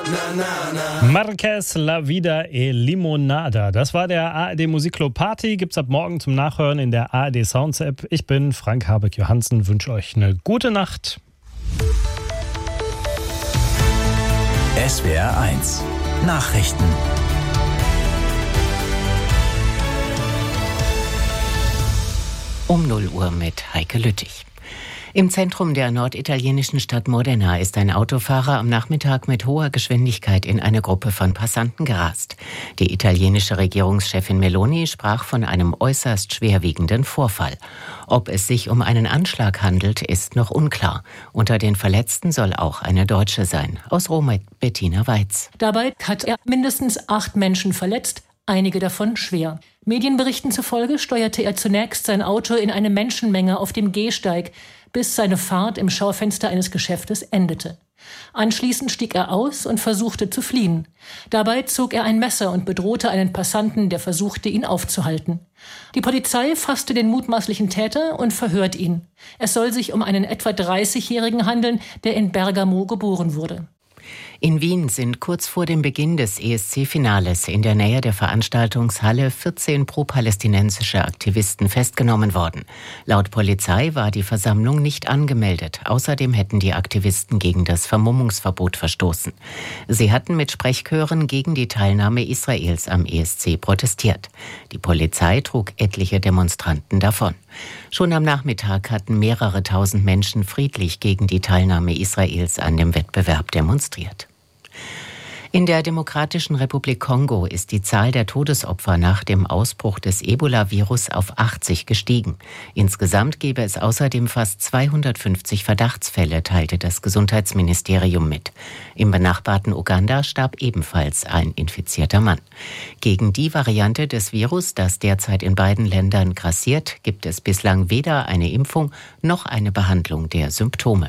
Marquez, La Vida e Limonada. Das war der ARD Musikclub Party. Gibt's ab morgen zum Nachhören in der ARD Sounds App. Ich bin Frank Habeck-Johansen, wünsche euch eine gute Nacht. SWR 1 Nachrichten. Um 0 Uhr mit Heike Lüttich. Im Zentrum der norditalienischen Stadt Modena ist ein Autofahrer am Nachmittag mit hoher Geschwindigkeit in eine Gruppe von Passanten gerast. Die italienische Regierungschefin Meloni sprach von einem äußerst schwerwiegenden Vorfall. Ob es sich um einen Anschlag handelt, ist noch unklar. Unter den Verletzten soll auch eine Deutsche sein. Aus Rom Bettina Weiz. Dabei hat er mindestens 8 Menschen verletzt, einige davon schwer. Medienberichten zufolge steuerte er zunächst sein Auto in eine Menschenmenge auf dem Gehsteig, bis seine Fahrt im Schaufenster eines Geschäftes endete. Anschließend stieg er aus und versuchte zu fliehen. Dabei zog er ein Messer und bedrohte einen Passanten, der versuchte, ihn aufzuhalten. Die Polizei fasste den mutmaßlichen Täter und verhört ihn. Es soll sich um einen etwa 30-Jährigen handeln, der in Bergamo geboren wurde. In Wien sind kurz vor dem Beginn des ESC-Finales in der Nähe der Veranstaltungshalle 14 pro-palästinensische Aktivisten festgenommen worden. Laut Polizei war die Versammlung nicht angemeldet. Außerdem hätten die Aktivisten gegen das Vermummungsverbot verstoßen. Sie hatten mit Sprechchören gegen die Teilnahme Israels am ESC protestiert. Die Polizei trug etliche Demonstranten davon. Schon am Nachmittag hatten mehrere tausend Menschen friedlich gegen die Teilnahme Israels an dem Wettbewerb demonstriert. In der Demokratischen Republik Kongo ist die Zahl der Todesopfer nach dem Ausbruch des Ebola-Virus auf 80 gestiegen. Insgesamt gebe es außerdem fast 250 Verdachtsfälle, teilte das Gesundheitsministerium mit. Im benachbarten Uganda starb ebenfalls ein infizierter Mann. Gegen die Variante des Virus, das derzeit in beiden Ländern grassiert, gibt es bislang weder eine Impfung noch eine Behandlung der Symptome.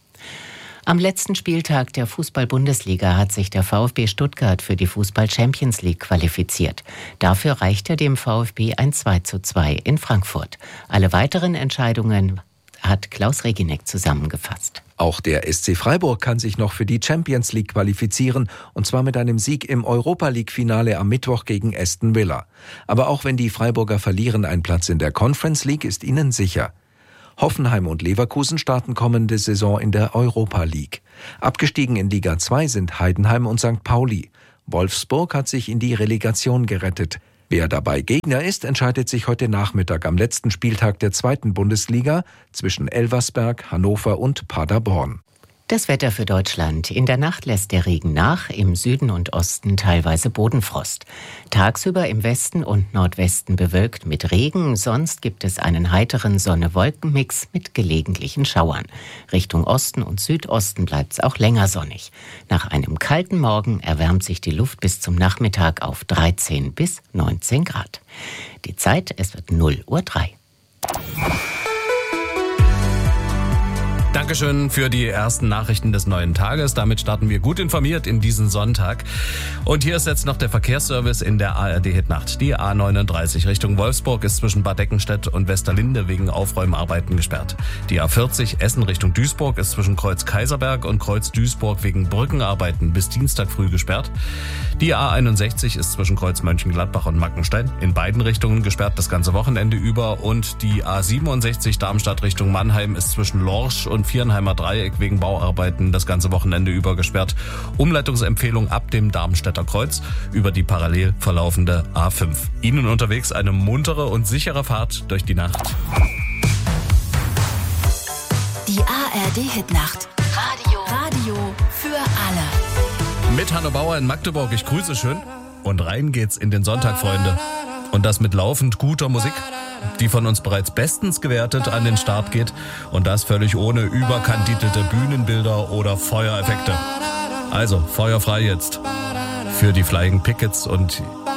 Am letzten Spieltag der Fußball-Bundesliga hat sich der VfB Stuttgart für die Fußball-Champions League qualifiziert. Dafür reichte dem VfB ein 2:2 in Frankfurt. Alle weiteren Entscheidungen hat Klaus Reginek zusammengefasst. Auch der SC Freiburg kann sich noch für die Champions League qualifizieren, und zwar mit einem Sieg im Europa-League-Finale am Mittwoch gegen Aston Villa. Aber auch wenn die Freiburger verlieren, ein Platz in der Conference League ist ihnen sicher. Hoffenheim und Leverkusen starten kommende Saison in der Europa League. Abgestiegen in Liga 2 sind Heidenheim und St. Pauli. Wolfsburg hat sich in die Relegation gerettet. Wer dabei Gegner ist, entscheidet sich heute Nachmittag am letzten Spieltag der 2. Bundesliga zwischen Elversberg, Hannover und Paderborn. Das Wetter für Deutschland. In der Nacht lässt der Regen nach, im Süden und Osten teilweise Bodenfrost. Tagsüber im Westen und Nordwesten bewölkt mit Regen, sonst gibt es einen heiteren Sonne-Wolken-Mix mit gelegentlichen Schauern. Richtung Osten und Südosten bleibt es auch länger sonnig. Nach einem kalten Morgen erwärmt sich die Luft bis zum Nachmittag auf 13 bis 19 Grad. Die Zeit, es wird 0:03 Uhr. Dankeschön für die ersten Nachrichten des neuen Tages. Damit starten wir gut informiert in diesen Sonntag. Und hier ist jetzt noch der Verkehrsservice in der ARD-Hitnacht. Die A39 Richtung Wolfsburg ist zwischen Bad Eckenstedt und Westerlinde wegen Aufräumarbeiten gesperrt. Die A40 Essen Richtung Duisburg ist zwischen Kreuz Kaiserberg und Kreuz Duisburg wegen Brückenarbeiten bis Dienstag früh gesperrt. Die A61 ist zwischen Kreuz Mönchengladbach und Mackenstein in beiden Richtungen gesperrt das ganze Wochenende über. Und die A67 Darmstadt Richtung Mannheim ist zwischen Lorsch und Viernheimer Dreieck wegen Bauarbeiten das ganze Wochenende über gesperrt. Umleitungsempfehlung ab dem Darmstädter Kreuz über die parallel verlaufende A5. Ihnen unterwegs eine muntere und sichere Fahrt durch die Nacht. Die ARD-Hitnacht. Radio für alle. Mit Hanno Bauer in Magdeburg. Ich grüße schön. Und rein geht's in den Sonntag, Freunde. Und das mit laufend guter Musik, die von uns bereits bestens gewertet an den Start geht. Und das völlig ohne überkandidelte Bühnenbilder oder Feuereffekte. Also, feuerfrei jetzt für die Flying Pickets und